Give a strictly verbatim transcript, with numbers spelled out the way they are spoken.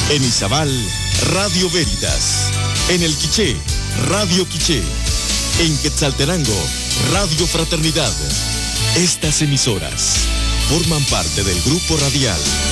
En Izabal, Radio Veritas. En El Quiché, Radio Quiché. En Quetzaltenango, Radio Fraternidad. Estas emisoras forman parte del Grupo Radial